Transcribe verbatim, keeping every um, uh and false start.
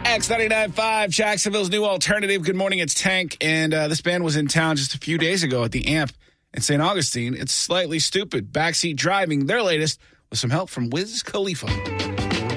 X ninety-nine point five, Jacksonville's new alternative. Good morning, it's Tank. And uh, this band was in town just a few days ago at the Amp in Saint Augustine. It's Slightly Stoopid. Backseat Driving, their latest, with some help from Wiz Khalifa.